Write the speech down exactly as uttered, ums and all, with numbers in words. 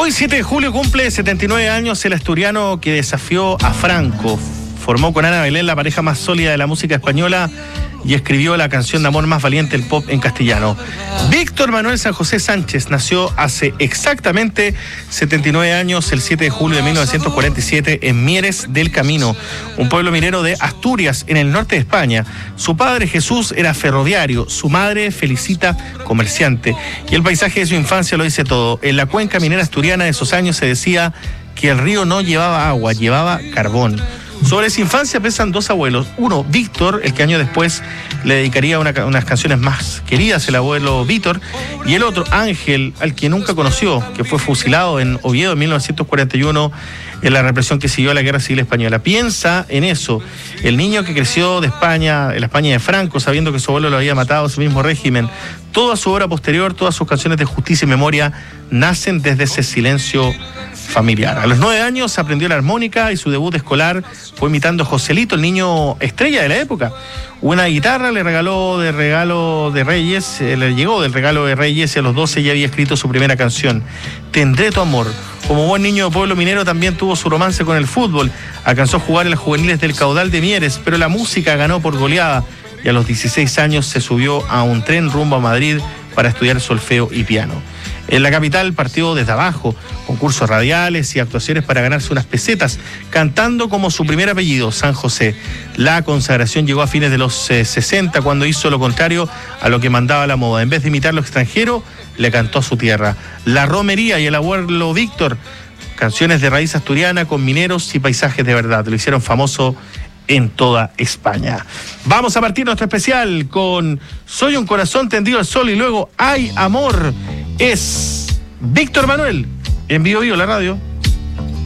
Hoy, siete de julio, cumple setenta y nueve años el asturiano que desafió a Franco. Formó con Ana Belén la pareja más sólida de la música española y escribió la canción de amor más valiente del pop en castellano. Víctor Manuel San José Sánchez nació hace exactamente setenta y nueve años, el siete de julio de mil novecientos cuarenta y siete, en Mieres del Camino, un pueblo minero de Asturias, en el norte de España. Su padre, Jesús, era ferroviario, su madre, Felicita, comerciante. Y el paisaje de su infancia lo dice todo. En la cuenca minera asturiana de esos años se decía que el río no llevaba agua, llevaba carbón. Sobre su infancia pesan dos abuelos. Uno, Víctor, el que años después le dedicaría una, unas canciones más queridas, el abuelo Víctor. Y el otro, Ángel, al que nunca conoció, que fue fusilado en Oviedo en mil novecientos cuarenta y uno en la represión que siguió a la Guerra Civil Española. Piensa en eso. El niño que creció de España, en la España de Franco, sabiendo que su abuelo lo había matado a su mismo régimen. Toda su obra posterior, todas sus canciones de justicia y memoria, nacen desde ese silencio familiar. A los nueve años aprendió la armónica y su debut escolar fue imitando a Joselito, el niño estrella de la época. Una guitarra le regaló de regalo de Reyes, eh, le llegó del regalo de Reyes, y a los doce ya había escrito su primera canción, Tendré tu amor. Como buen niño de pueblo minero también tuvo su romance con el fútbol. Alcanzó a jugar en las juveniles del Caudal de Mieres, pero la música ganó por goleada y a los dieciséis años se subió a un tren rumbo a Madrid para estudiar solfeo y piano. En la capital partió desde abajo, concursos radiales y actuaciones para ganarse unas pesetas, cantando como su primer apellido, San José. La consagración llegó a fines de los eh, sesenta, cuando hizo lo contrario a lo que mandaba la moda. En vez de imitar lo extranjero, le cantó a su tierra. La romería y el abuelo Víctor, canciones de raíz asturiana con mineros y paisajes de verdad, lo hicieron famoso en toda España. Vamos a partir nuestro especial con Soy un corazón tendido al sol y luego Hay amor. Es Víctor Manuel en Vivo Vivo, la radio.